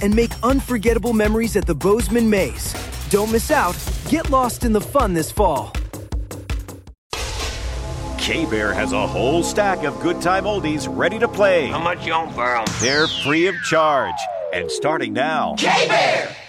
and make unforgettable memories at the Bozeman Maze. Don't miss out. Get lost in the fun this fall. K-Bear has a whole stack of good time oldies ready to play. How much you on for 'em? They're free of charge and starting now. K-Bear!